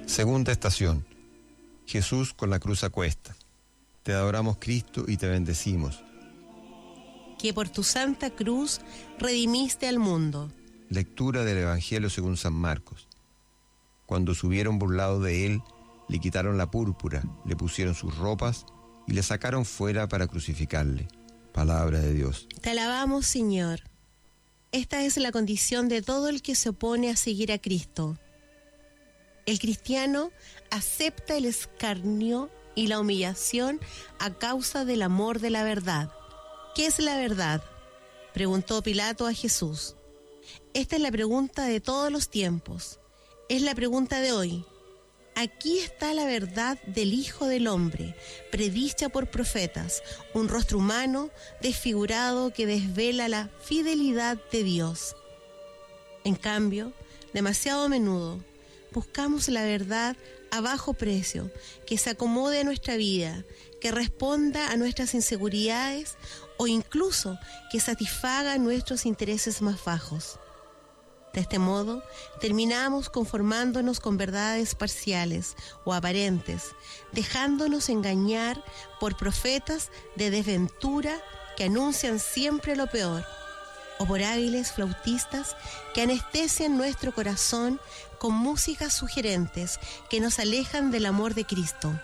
Segunda estación. Jesús con la cruz a cuesta. Te adoramos, Cristo, y te bendecimos. Que por tu santa cruz redimiste al mundo. Lectura del Evangelio según San Marcos. Cuando se hubieron burlado de él, le quitaron la púrpura, le pusieron sus ropas y le sacaron fuera para crucificarle. Palabra de Dios. Te alabamos, Señor. Esta es la condición de todo el que se opone a seguir a Cristo. El cristiano acepta el escarnio y la humillación a causa del amor de la verdad. ¿Qué es la verdad?, preguntó Pilato a Jesús. Esta es la pregunta de todos los tiempos. Es la pregunta de hoy. Aquí está la verdad del Hijo del Hombre, predicha por profetas, un rostro humano desfigurado que desvela la fidelidad de Dios. En cambio, demasiado a menudo, buscamos la verdad a bajo precio, que se acomode a nuestra vida, que responda a nuestras inseguridades o incluso que satisfaga nuestros intereses más bajos. De este modo, terminamos conformándonos con verdades parciales o aparentes, dejándonos engañar por profetas de desventura que anuncian siempre lo peor, o por hábiles flautistas que anestesian nuestro corazón con músicas sugerentes que nos alejan del amor de Cristo.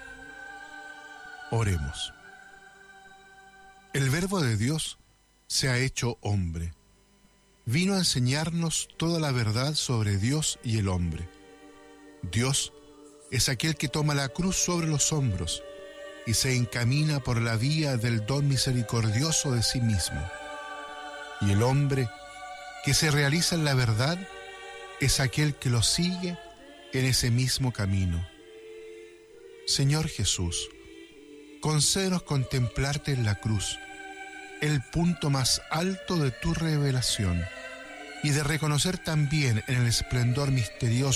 Oremos. El Verbo de Dios se ha hecho hombre. Vino a enseñarnos toda la verdad sobre Dios y el hombre. Dios es aquel que toma la cruz sobre los hombros y se encamina por la vía del don misericordioso de sí mismo. Y el hombre que se realiza en la verdad es aquel que lo sigue en ese mismo camino. Señor Jesús, concédenos contemplarte en la cruz, el punto más alto de tu revelación, y de reconocer también en el esplendor misterioso